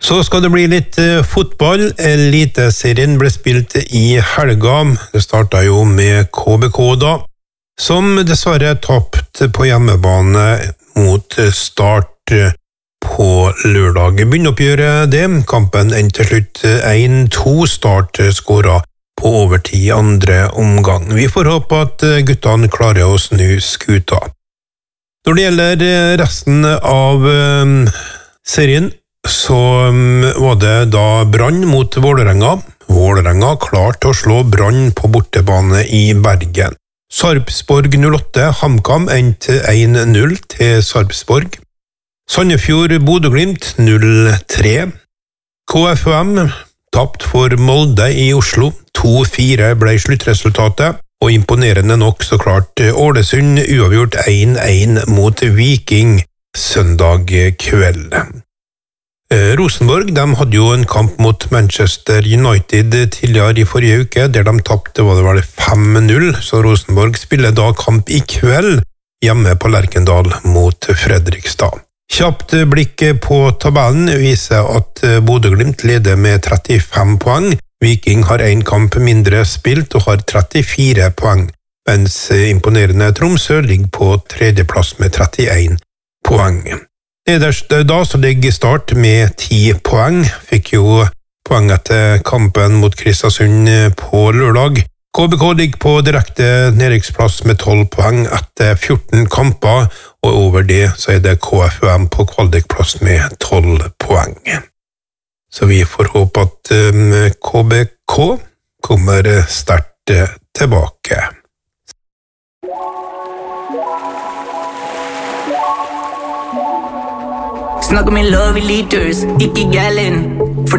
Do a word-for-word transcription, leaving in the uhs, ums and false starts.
Så skal det bli litt eh, fotball. Eliteserien ble spilt i helga. Det startet jo med K B K da, som dessverre tapt på hjemmebane mot Start på lørdag. Begynneoppgjøret det, kampen endte til slutt én to, Start skåret på overtid andre omgang. Vi får håpe at guttene klarer å snu skuta. Når det gjelder resten av um, serien, så um, var det da Brann mot Vålerenga. Vålerenga klarte å slå Brann på bortebane i Bergen. Sarpsborg null åtte, HamKam endte én null til Sarpsborg. Sandefjord Bodø-Glimt null tre. K F U M tapt for Molde i Oslo. to fire ble sluttresultatet, og imponerende nok så klart Ålesund uavgjort én én mot Viking søndag kveld. Rosenborg de hadde jo en kamp mot Manchester United tidligere i forrige uke, der de tapte var det vel fem null, så Rosenborg spiller da kamp i kveld hjemme på Lerkendal mot Fredrikstad. Kjapt blikk på tabellen viser at Bodø-Glimt leder med trettifem poeng. Viking har en kamp mindre spilt og har trettifire poeng, mens imponerende Tromsø ligger på tredjeplass med trettien poeng. Nederst da så ligger Start med ti poeng, fikk jo poeng etter kampen mot Kristiansund på lørdag. K B K ligger på direkte nedrykksplass med tolv poeng etter fjorten kamper, og over det så er det K F U M på kvalikplass med tolv poeng. Så vi får håpe at um, K B K kommer sterkt tilbake. Snakker med lovlige liters, ikke galen.